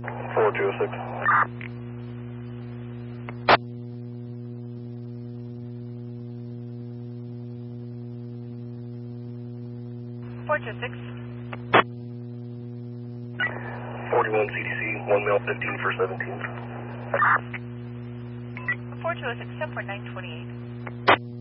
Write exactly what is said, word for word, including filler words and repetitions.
four two six. four two six. forty-one C D C, one male fifteen for seventeen. four two six, ten point nine two eight.